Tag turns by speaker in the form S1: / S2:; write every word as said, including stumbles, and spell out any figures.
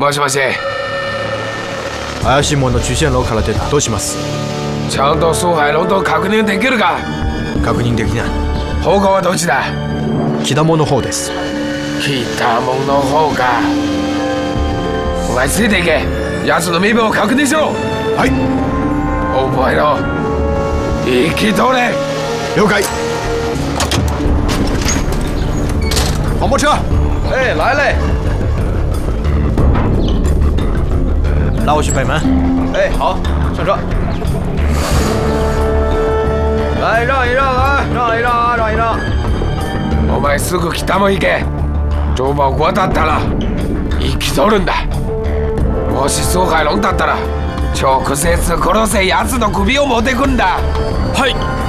S1: もしもし。
S2: 怪しいもの主線路から出た。どうします？
S1: ちゃんと蘇海龍と確認できるか？
S2: 確認できない。
S1: 方向はどっちだ？
S2: 北門の方です。
S1: 北門の方か。お前ついていけ。奴の身分を確認しろ。
S2: はい。
S1: 覚えろ。生きとれ。
S2: 了解。黄包车。
S3: 哎，来嘞！
S2: 拉我去北门。
S3: 哎，好，上车。来，让一让啊，让一让啊，让一让。
S1: お前すぐ北門行け。城門を渡ったら生きとるんだ。もし蘇海龍だったら直接殺せ。奴の首を持ってくんだ。
S2: はい。